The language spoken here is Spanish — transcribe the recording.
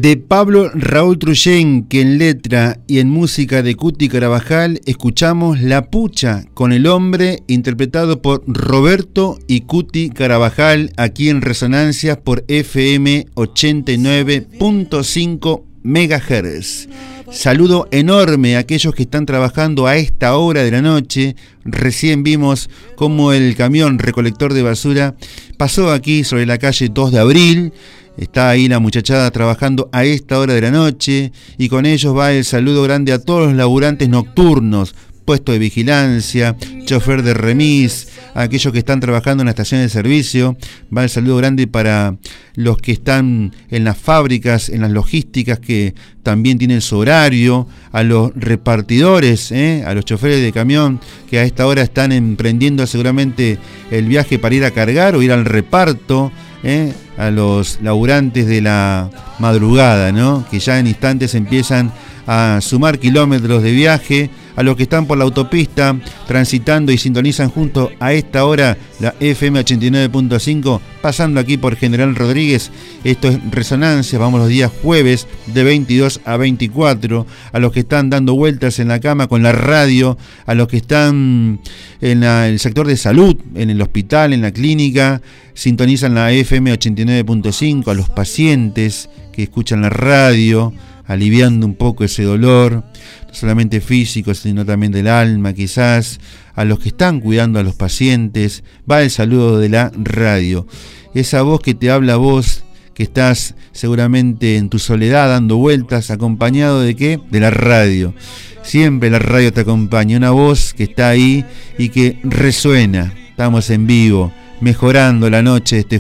De Pablo Raúl Truyen, que en letra y en música de Cuti Carabajal, escuchamos La Pucha con el Hombre, interpretado por Roberto y Cuti Carabajal, aquí en Resonancias por FM 89.5 MHz. Saludo enorme a aquellos que están trabajando a esta hora de la noche. Recién vimos cómo el camión recolector de basura pasó aquí sobre la calle 2 de Abril. Está ahí la muchachada trabajando a esta hora de la noche, y con ellos va el saludo grande a todos los laburantes nocturnos, puesto de vigilancia, chofer de remis, a aquellos que están trabajando en la estación de servicio. Va el saludo grande para los que están en las fábricas, en las logísticas, que también tienen su horario, a los repartidores, a los choferes de camión que a esta hora están emprendiendo seguramente el viaje para ir a cargar o ir al reparto, a los laburantes de la madrugada, ¿no? Que ya en instantes empiezan a sumar kilómetros de viaje, a los que están por la autopista transitando y sintonizan junto a esta hora la FM 89.5, pasando aquí por General Rodríguez. Esto es Resonancia, vamos los días jueves de 22 a 24, a los que están dando vueltas en la cama con la radio, a los que están en el sector de salud, en el hospital, en la clínica, sintonizan la FM 89.5, a los pacientes que escuchan la radio, aliviando un poco ese dolor, no solamente físico, sino también del alma, quizás, a los que están cuidando a los pacientes. Va el saludo de la radio, esa voz que te habla a vos, que estás seguramente en tu soledad dando vueltas, acompañado ¿de qué? De la radio. Siempre la radio te acompaña, una voz que está ahí y que resuena. Estamos en vivo, mejorando la noche de este